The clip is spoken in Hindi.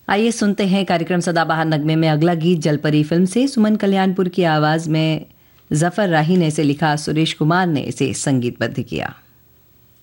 आइए सुनते हैं कार्यक्रम सदाबहार नगमे में अगला गीत जलपरी फिल्म से। सुमन कल्याणपुर की आवाज़ में जफ़र राही ने इसे लिखा, सुरेश कुमार ने इसे संगीतबद्ध किया।